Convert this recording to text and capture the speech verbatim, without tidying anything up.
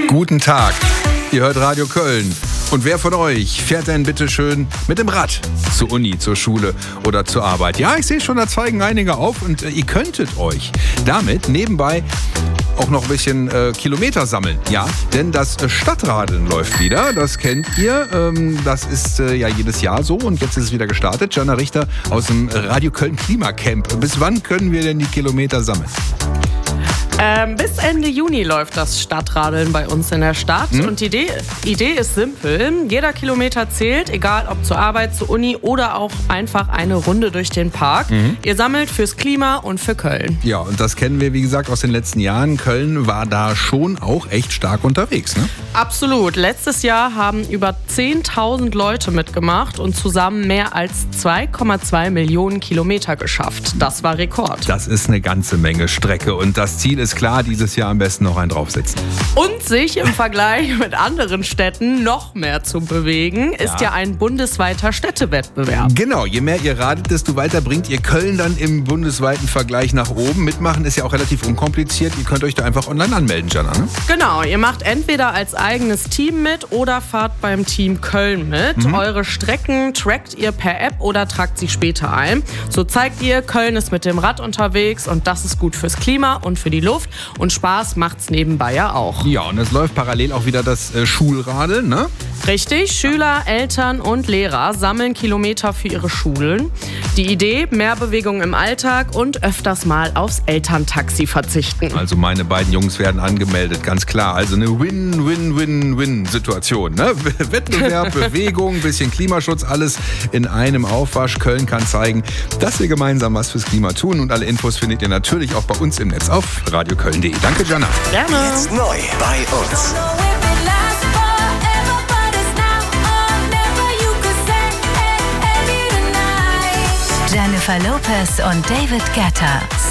Guten Tag, ihr hört Radio Köln. Und wer von euch fährt denn bitte schön mit dem Rad zur Uni, zur Schule oder zur Arbeit? Ja, ich sehe schon, da zeigen einige auf und äh, ihr könntet euch damit nebenbei auch noch ein bisschen äh, Kilometer sammeln. Ja, denn das äh, Stadtradeln läuft wieder, das kennt ihr. Ähm, das ist äh, ja jedes Jahr so und jetzt ist es wieder gestartet. Jana Richter aus dem Radio Köln Klimacamp. Bis wann können wir denn die Kilometer sammeln? Ähm, bis Ende Juni läuft das Stadtradeln bei uns in der Stadt. Hm? Und die Idee, Idee ist simpel. Jeder Kilometer zählt, egal ob zur Arbeit, zur Uni oder auch einfach eine Runde durch den Park. Mhm. Ihr sammelt fürs Klima und für Köln. Ja, und das kennen wir, wie gesagt, aus den letzten Jahren. Köln war da schon auch echt stark unterwegs, ne? Absolut. Letztes Jahr haben über zehntausend Leute mitgemacht und zusammen mehr als zwei Komma zwei Millionen Kilometer geschafft. Das war Rekord. Das ist eine ganze Menge Strecke und das Ziel ist klar, dieses Jahr am besten noch einen draufsetzen. Und sich im Vergleich mit anderen Städten noch mehr zu bewegen, ist ja, ja ein bundesweiter Städtewettbewerb. Genau, je mehr ihr radet, desto weiter bringt ihr Köln dann im bundesweiten Vergleich nach oben. Mitmachen ist ja auch relativ unkompliziert. Ihr könnt euch da einfach online anmelden, Jana, ne? Genau, ihr macht entweder als eigenes Team mit oder fahrt beim Team Köln mit. Mhm. Eure Strecken trackt ihr per App oder tragt sie später ein. So zeigt ihr, Köln ist mit dem Rad unterwegs und das ist gut fürs Klima und für die Luft. Und Spaß macht's nebenbei ja auch. Ja, und es läuft parallel auch wieder das äh, Schulradeln, ne? Richtig, Schüler, Eltern und Lehrer sammeln Kilometer für ihre Schulen. Die Idee, mehr Bewegung im Alltag und öfters mal aufs Elterntaxi verzichten. Also meine beiden Jungs werden angemeldet, ganz klar. Also eine Win-Win-Win-Win-Situation, ne? Wettbewerb, Bewegung, bisschen Klimaschutz, alles in einem Aufwasch. Köln kann zeigen, dass wir gemeinsam was fürs Klima tun. Und alle Infos findet ihr natürlich auch bei uns im Netz auf radio köln punkt de. Danke, Jana. Gerne. Jetzt neu bei uns. Jennifer Lopez und David Guetta.